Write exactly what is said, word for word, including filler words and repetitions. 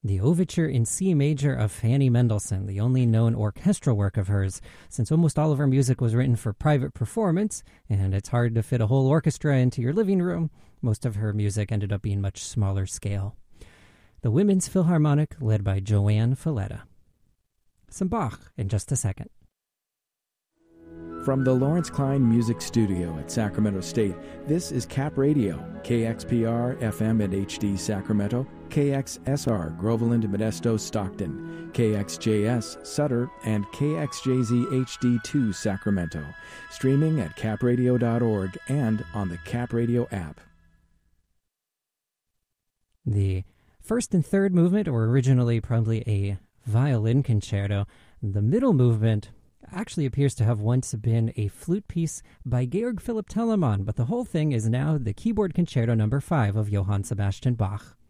the Overture in C major of Fanny Mendelssohn, the only known orchestral work of hers, since almost all of her music was written for private performance, and it's hard to fit a whole orchestra into your living room. Most of her music ended up being much smaller scale. The Women's Philharmonic, led by Joanne Falletta. Some Bach in just a second. From the Lawrence Klein Music Studio at Sacramento State, this is Cap Radio, K X P R F M and H D Sacramento, K X S R Groveland, Modesto, Stockton, K X J S Sutter, and K X J Z H D two Sacramento. Streaming at cap radio dot org and on the Cap Radio app. The first and third movement were originally probably a violin concerto. The middle movement actually appears to have once been a flute piece by Georg Philipp Telemann, but the whole thing is now the keyboard concerto number five of Johann Sebastian Bach.